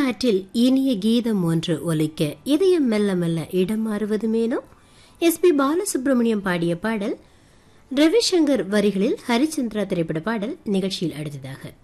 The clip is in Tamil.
காற்றில் இனிய கீதம் ஒன்று ஒலிக்க இதயம் மெல்ல மெல்ல இடம் மாறுவதுமேனோ. எஸ்.பி. பாலசுப்ரமணியம் பாடிய பாடல் ரவிசங்கர் வரிகளில் ஹரிச்சந்திரா திரைப்பட பாடல் நிகழ்ச்சியில் அடுத்ததாக.